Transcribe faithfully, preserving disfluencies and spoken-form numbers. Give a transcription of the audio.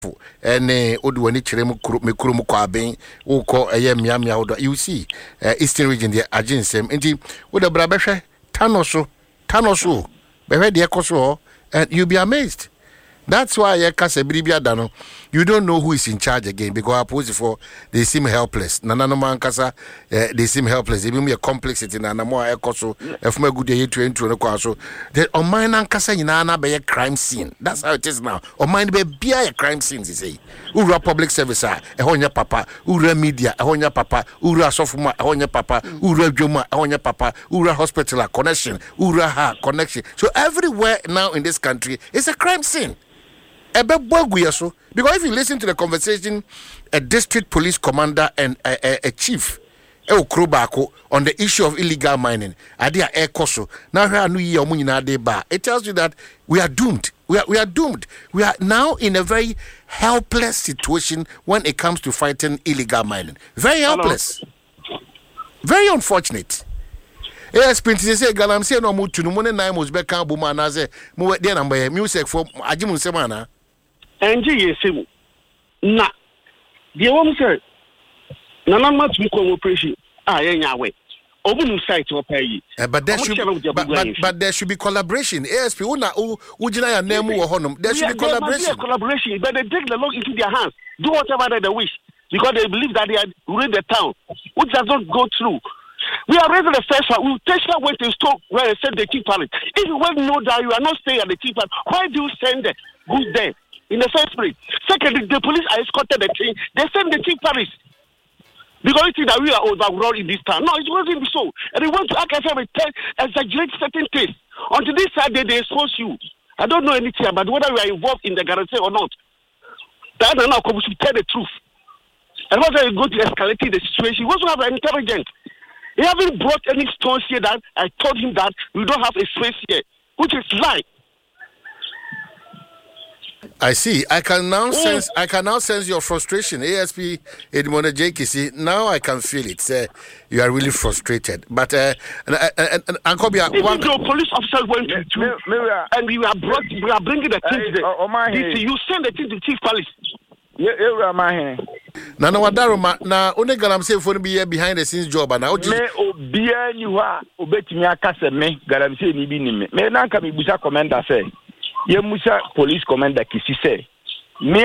ene odwani kire mu mekuru mu kwaben wokọ eye miamia odo you see uh, eastern region there aginsem enti woda bra behwe tanoso tanoso behwe de ekoso and you be amazed. That's why I kase biribia dano. You don't know who is in charge again because I pose for they seem helpless. Nana no man kasa uh, they seem helpless. Even me a complexity na na mo ekoso if me good dey to intro no kwaso. The on mine an kasa nyina na be a crime scene. That's how it is now. On mine be bia a crime scene you say. Ura public service a honya papa, ura media a honya papa, ura sofuma a honya papa, ura dwoma a honya papa, ura hospital connection, ura ha connection. So everywhere now in this country is a crime scene. Because if you listen to the conversation, a district police commander and a, a, a chief on the issue of illegal mining, it tells you that we are doomed. We are, we are doomed. We are now in a very helpless situation when it comes to fighting illegal mining. Very helpless. Hello. Very unfortunate. Yes, Princess say galam say no mutu no money nine must be can buma na say mo dey number music for ajimu semana. Enje yesimu. Na the one say na na mat mi ko operation ah yenya we. Obunu site wo pay. But there should but, but, but there should be collaboration. A S P una ujina ya name wo honum. There should be collaboration. There collaboration, but they take the law into their hands. Do whatever they wish because they believe that they are ruling the town, which does not go through. We are raising the first one. We Tesla went to store where they said they keep palace. If you well know that you are not staying at the keep palace, why do you send the goods there in the first place? Secondly, the police are escorted the train. They send the keep palace. Because you think that we are overrun in this town. No, it wasn't so. And they want to act as if they exaggerate certain things. Until this side, they, they expose you. I don't know anything about whether we are involved in the guarantee or not. That is not we should tell the truth. And whether you go to escalating the situation, we also have an intelligence. He haven't brought any stones here that I told him that we don't have a space here, which is lie. I see. I can now oh. sense. I can now sense your frustration, A S P Edmond J K C. Now I can feel it. Uh, you are really frustrated. But uh, and, and, and, and Kobia, one the police officers went to two, and we are brought. We are bringing the things there. Uh, uh, you send the thing to Chief Palace. Yeah, yeah, my Nana Wadaroma, na one galam say for be behind the scenes job and now. Me obia ni wa obetimi akase me galam say ni bi ni me. Me na nka me busa commander say. Ye musa police commander kisi say